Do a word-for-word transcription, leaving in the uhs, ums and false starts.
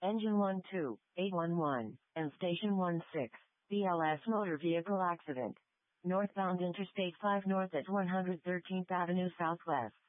Engine one two, eight one one, and Station one six, B L S motor vehicle accident. Northbound Interstate five north at one hundred thirteenth Avenue Southwest.